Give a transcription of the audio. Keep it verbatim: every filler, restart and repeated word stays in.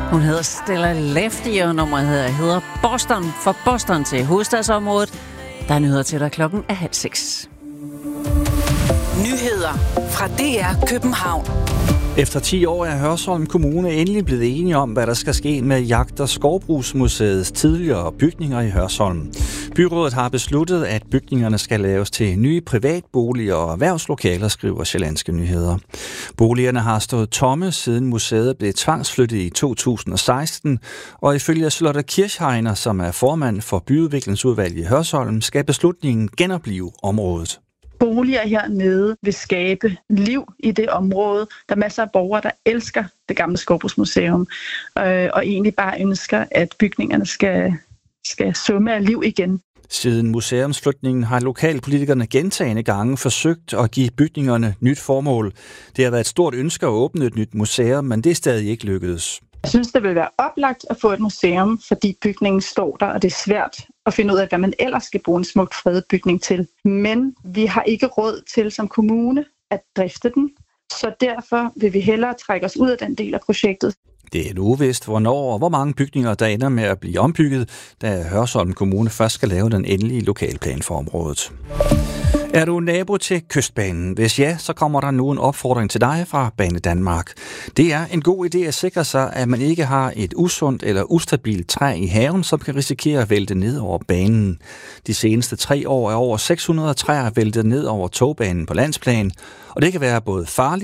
Hun hedder Stella Lefty, og nummeret hedder, hedder Boston, fra Boston til hovedstadsområdet. Der er nyheder til dig, klokken er halv seks. Nyheder fra D R København. Efter ti år er Hørsholm Kommune endelig blevet enige om, hvad der skal ske med Jagt- og Skovbrugsmuseets tidligere bygninger i Hørsholm. Byrådet har besluttet, at bygningerne skal laves til nye privatboliger og erhvervslokaler, skriver Sjællandske Nyheder. Boligerne har stået tomme, siden museet blev tvangsflyttet i to tusind og seksten, og ifølge Charlotte Kirchheiner, som er formand for byudviklingsudvalget i Hørsholm, skal beslutningen genoplive området. Boliger hernede vil skabe liv i det område. Der er masser af borgere, der elsker det gamle Skovbrugsmuseum, øh, og egentlig bare ønsker, at bygningerne skal, skal summe af liv igen. Siden museumsflytningen har lokalpolitikerne gentagne gange forsøgt at give bygningerne nyt formål. Det har været et stort ønske at åbne et nyt museum, men det er stadig ikke lykkedes. Jeg synes, det vil være oplagt at få et museum, fordi bygningen står der, og det er svært at finde ud af, hvad man ellers skal bruge en smukt fredet bygning til. Men vi har ikke råd til som kommune at drifte den, så derfor vil vi hellere trække os ud af den del af projektet. Det er nu uvist, hvornår og hvor mange bygninger, der ender med at blive ombygget, da Hørsholm Kommune først skal lave den endelige lokalplan for området. Er du nabo til Kystbanen? Hvis ja, så kommer der nu en opfordring til dig fra Banedanmark. Det er en god idé at sikre sig, at man ikke har et usundt eller ustabilt træ i haven, som kan risikere at vælte ned over banen. De seneste tre år er over seks hundrede træer væltet ned over togbanen på landsplan, og det kan være både farligt